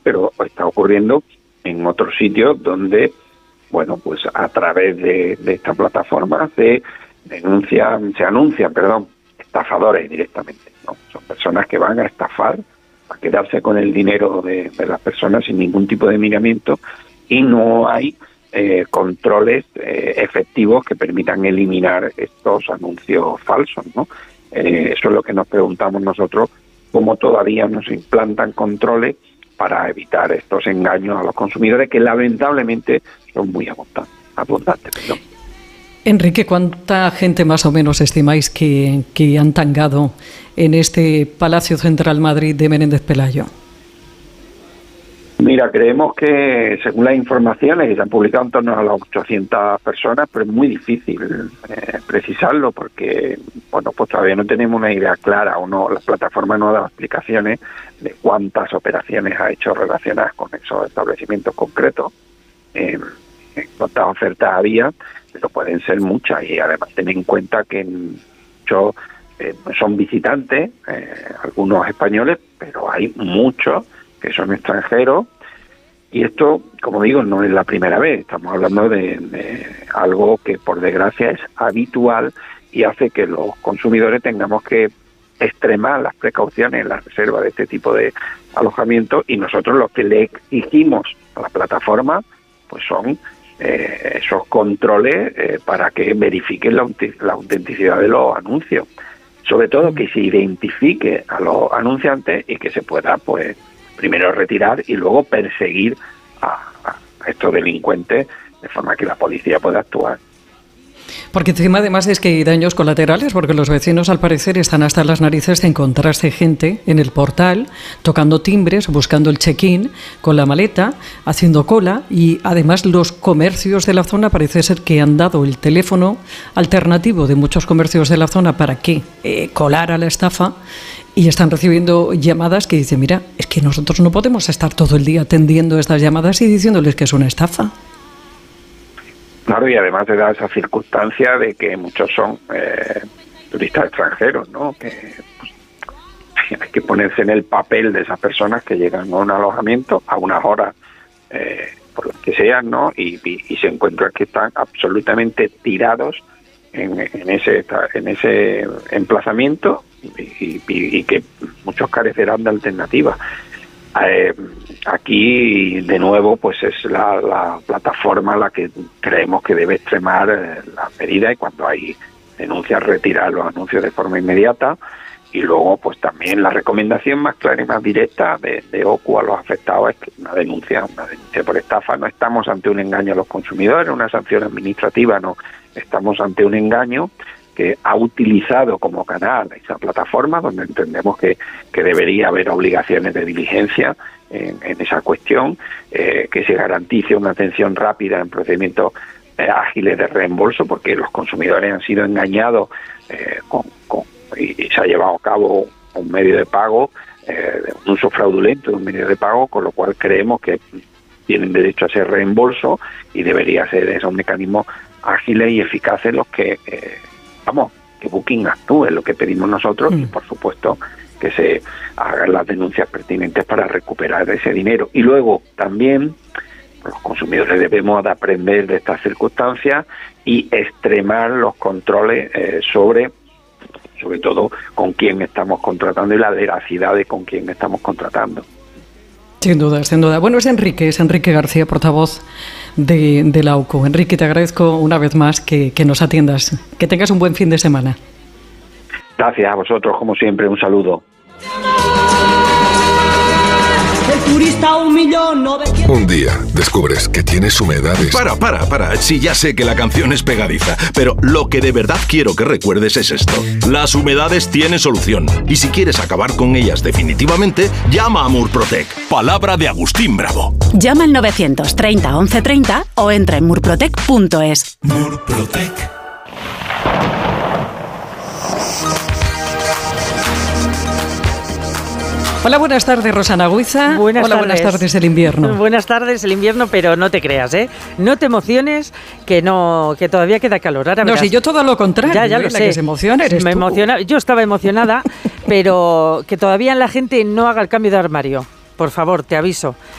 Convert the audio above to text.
pero está ocurriendo en otros sitios donde, bueno, pues a través de esta plataforma se anuncian, estafadores directamente, ¿no? Son personas que van a estafar, a quedarse con el dinero de las personas sin ningún tipo de miramiento, y no hay controles efectivos que permitan eliminar estos anuncios falsos, ¿no? Eso es lo que nos preguntamos nosotros, cómo todavía no se implantan controles para evitar estos engaños a los consumidores, que lamentablemente son muy abundantes. Enrique, ¿cuánta gente más o menos estimáis que han tangado en este Palacio Central Madrid de Menéndez Pelayo? Mira, creemos que, según las informaciones que se han publicado, en torno a las 800 personas, pero es muy difícil precisarlo porque, bueno, pues todavía no tenemos una idea clara, la plataforma no ha dado explicaciones de cuántas operaciones ha hecho relacionadas con esos establecimientos concretos, cuántas ofertas había, pero pueden ser muchas, y además ten en cuenta que muchos son visitantes, algunos españoles, pero hay muchos que son extranjeros, y esto, como digo, no es la primera vez. Estamos hablando de algo que, por desgracia, es habitual y hace que los consumidores tengamos que extremar las precauciones en la reserva de este tipo de alojamientos, y nosotros lo que le exigimos a la plataforma pues son esos controles para que verifiquen la autenticidad de los anuncios, sobre todo que se identifique a los anunciantes y que se pueda, pues, primero retirar y luego perseguir a estos delincuentes de forma que la policía pueda actuar. Porque encima además es que hay daños colaterales, porque los vecinos al parecer están hasta las narices de encontrarse gente en el portal, tocando timbres, buscando el check-in con la maleta, haciendo cola, y además los comercios de la zona parece ser que han dado el teléfono alternativo de muchos comercios de la zona para que colara la estafa, y están recibiendo llamadas que dicen, mira, es que nosotros no podemos estar todo el día atendiendo estas llamadas y diciéndoles que es una estafa. Claro, y además se da esa circunstancia de que muchos son turistas extranjeros, ¿no? Que pues, hay que ponerse en el papel de esas personas que llegan a un alojamiento a unas horas, por las que sean, ¿no? Y se encuentran que están absolutamente tirados en ese emplazamiento, y que muchos carecerán de alternativas. Aquí, de nuevo, pues es la plataforma la que creemos que debe extremar la medida, y cuando hay denuncias, retirar los anuncios de forma inmediata. Y luego, pues también la recomendación más clara y más directa de OCU a los afectados es que una denuncia por estafa. No estamos ante un engaño a los consumidores, una sanción administrativa, no, estamos ante un engaño que ha utilizado como canal esa plataforma, donde entendemos que debería haber obligaciones de diligencia en esa cuestión, que se garantice una atención rápida en procedimientos ágiles de reembolso, porque los consumidores han sido engañados y se ha llevado a cabo un medio de pago, un uso fraudulento de un medio de pago, con lo cual creemos que tienen derecho a ese reembolso, y debería ser esos mecanismos ágiles y eficaces los que que Booking actúe, lo que pedimos nosotros, y por supuesto que se hagan las denuncias pertinentes para recuperar ese dinero. Y luego también los consumidores debemos de aprender de estas circunstancias y extremar los controles sobre todo con quién estamos contratando y la veracidad de con quién estamos contratando. Sin duda, sin duda. Bueno, es Enrique García, portavoz de la OCU. Enrique, te agradezco una vez más que nos atiendas. Que tengas un buen fin de semana. Gracias a vosotros, como siempre, un saludo. Un día descubres que tienes humedades. Para. Sí, ya sé que la canción es pegadiza, pero lo que de verdad quiero que recuerdes es esto. Las humedades tienen solución. Y si quieres acabar con ellas definitivamente, llama a Murprotec. Palabra de Agustín Bravo. Llama al 930 1130 o entra en murprotec.es. Murprotec. Hola, buenas tardes, Rosana Guiza. Buenas tardes, el invierno. Buenas tardes, el invierno, pero no te creas, ¿eh? No te emociones, que todavía queda calor. Ahora verás. No, si yo todo lo contrario, ya lo sé. La que se emociona eres tú. Yo estaba emocionada, pero que todavía la gente no haga el cambio de armario. Por favor, te aviso.